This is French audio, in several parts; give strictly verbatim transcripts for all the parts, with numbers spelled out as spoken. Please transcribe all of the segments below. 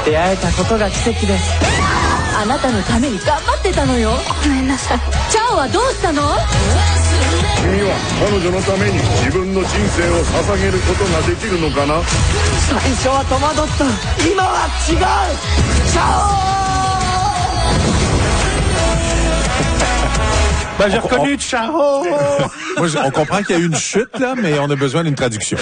出会えたことが奇跡です。あなたのために頑張ってたのよ。ごめんなさい。チャオはどうしたの？ 君は彼女のために自分の人生を捧げることができるのかな？ 最初は戸惑った。今は違う。チャオ Ben, j'ai reconnu Chao! Moi, on comprend qu'il y a eu une chute, là, mais on a besoin d'une traduction.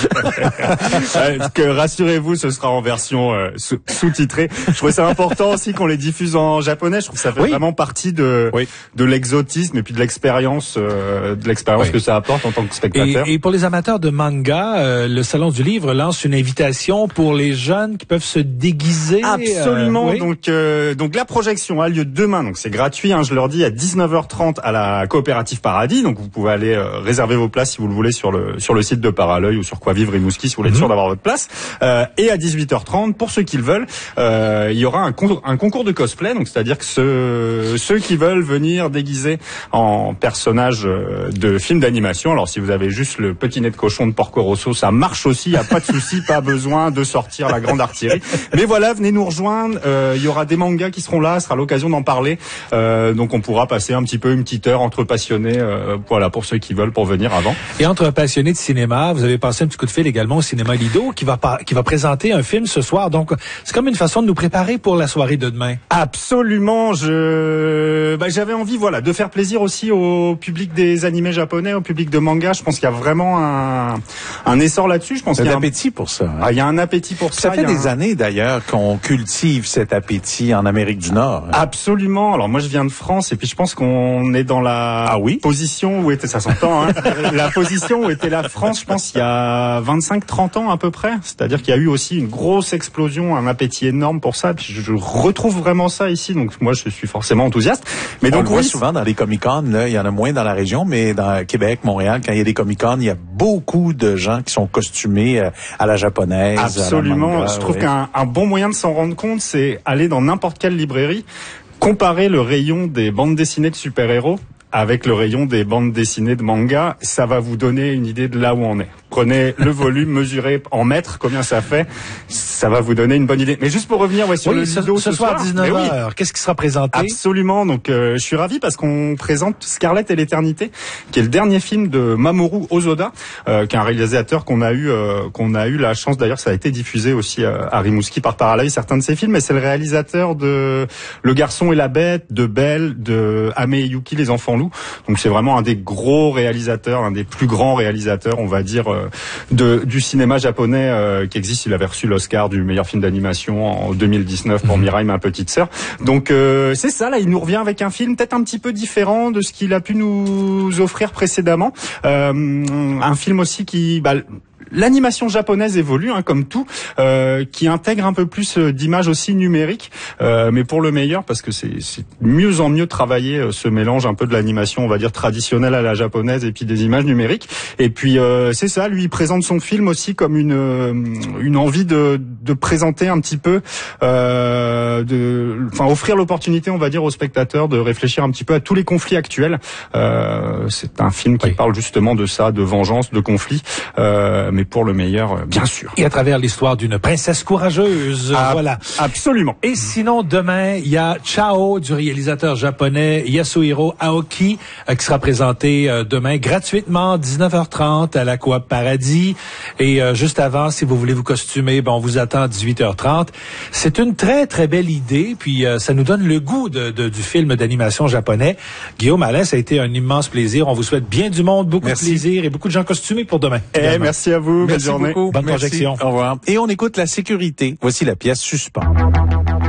euh, que rassurez-vous, ce sera en version euh, sous- sous-titrée. Je trouve ça important aussi qu'on les diffuse en japonais. Je trouve que ça fait oui. vraiment partie de oui. de l'exotisme et puis de l'expérience euh, de l'expérience oui. que ça apporte en tant que spectateur. Et, et pour les amateurs de manga, euh, le Salon du Livre lance une invitation pour les jeunes qui peuvent se déguiser. Absolument. Euh, oui. Donc euh, donc la projection a lieu demain. Donc c'est gratuit. Hein, je leur dis à dix-neuf heures trente à la Coopérative Paradis, donc vous pouvez aller euh, réserver vos places si vous le voulez sur le sur le site de Paralœil ou sur Quoi Vivre Rimouski si vous voulez être sûr d'avoir votre place. Euh, et à dix-huit heures trente, pour ceux qui le veulent, euh, il y aura un, con- un concours de cosplay, donc c'est-à-dire que ceux, ceux qui veulent venir déguiser en personnages euh, de films d'animation. Alors si vous avez juste le petit nez de cochon de Porco Rosso, ça marche aussi, il y a pas de souci, pas besoin de sortir la grande artillerie. Mais voilà, venez nous rejoindre. Euh, il y aura des mangas qui seront là, ce sera l'occasion d'en parler. Euh, donc on pourra passer un petit peu une petite heure entre passionnés, euh, voilà, pour ceux qui veulent, pour venir avant. Et entre passionnés de cinéma, vous avez passé un petit coup de fil également au Cinéma Lido qui va par- qui va présenter un film ce soir. Donc, c'est comme une façon de nous préparer pour la soirée de demain. Absolument. Je, bah, j'avais envie, voilà, de faire plaisir aussi au public des animés japonais, au public de manga. Je pense qu'il y a vraiment un, un essor là-dessus. Je pense Il y qu'il a y un un appétit pour ça. Hein? Ah, il y a un appétit pour ça. Ça fait il y a des un... années d'ailleurs qu'on cultive cet appétit en Amérique du Nord. Hein? Absolument. Alors moi je viens de France et puis je pense qu'on est dans la ah oui position où était ça s'entend hein, la position où était la France, je pense il y a vingt-cinq trente ans à peu près. C'est-à-dire qu'il y a eu aussi une grosse explosion, un appétit énorme pour ça. Puis je, je retrouve vraiment ça ici. Donc moi je suis forcément enthousiaste. Mais on donc le voit oui, souvent dans les Comic-Con, là, il y en a moins dans la région, mais dans Québec, Montréal, quand il y a des Comic-Con, il y a beaucoup de gens qui sont costumés à la japonaise. Absolument. À la manga, je trouve oui. qu'un un bon moyen de s'en rendre compte, c'est aller dans n'importe quelle librairie, comparer le rayon des bandes dessinées de super-héros avec le rayon des bandes dessinées de manga. Ça va vous donner une idée de là où on est. Prenez le volume, mesurez en mètres combien ça fait. Ça va vous donner une bonne idée. Mais juste pour revenir ouais, sur oui, le ce, Lido ce, ce soir à soir, dix-neuf heures, oui. Qu'est-ce qui sera présenté? Absolument. Donc, euh, je suis ravi parce qu'on présente Scarlett et l'éternité, qui est le dernier film de Mamoru Hosoda, euh, qui est un réalisateur qu'on a eu, euh, qu'on a eu la chance. D'ailleurs, ça a été diffusé aussi à, à Rimouski par Paralœil, certains de ses films. Mais c'est le réalisateur de Le Garçon et la Bête, de Belle, de Ame et Yuki, les Enfants Loups. Donc, c'est vraiment un des gros réalisateurs, un des plus grands réalisateurs, on va dire, euh, de du cinéma japonais euh, qui existe. Il avait reçu l'Oscar du meilleur film d'animation en deux mille dix-neuf pour Mirai, ma petite sœur. Donc euh, c'est ça, là, il nous revient avec un film peut-être un petit peu différent de ce qu'il a pu nous offrir précédemment. Euh, un film aussi qui... Bah, l'animation japonaise évolue, hein, comme tout, euh, qui intègre un peu plus euh, d'images aussi numériques, euh, mais pour le meilleur, parce que c'est, c'est mieux en mieux travailler euh, ce mélange un peu de l'animation, on va dire, traditionnelle à la japonaise et puis des images numériques. Et puis euh, c'est ça, lui il présente son film aussi comme une euh, une envie de de présenter un petit peu, euh, de, enfin offrir l'opportunité, on va dire, aux spectateurs de réfléchir un petit peu à tous les conflits actuels. Euh, c'est un film qui oui. parle justement de ça, de vengeance, de conflits. Euh, mais pour le meilleur, bien sûr. Et à travers l'histoire d'une princesse courageuse, ah, voilà. Absolument. Et sinon, demain, il y a Chao du réalisateur japonais Yasuhiro Aoki euh, qui sera présenté euh, demain gratuitement, dix-neuf heures trente à la Coop Paradis. Et euh, juste avant, si vous voulez vous costumer, ben on vous attend à dix-huit heures trente. C'est une très, très belle idée, puis euh, ça nous donne le goût de, de, du film d'animation japonais. Guillaume Alain, ça a été un immense plaisir. On vous souhaite bien du monde, beaucoup merci. de plaisir et beaucoup de gens costumés pour demain. Eh, merci à vous. Merci Belle journée. Beaucoup. Bonne Merci. projection. Au revoir. Et on écoute La Sécurité. Voici la pièce Suspens.